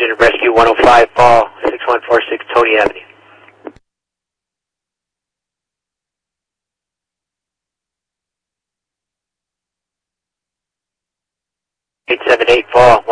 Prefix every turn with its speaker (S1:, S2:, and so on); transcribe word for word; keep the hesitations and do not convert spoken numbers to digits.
S1: Houston, Rescue one oh five Fall, six one four six Tony Avenue. eight seven eight Fall.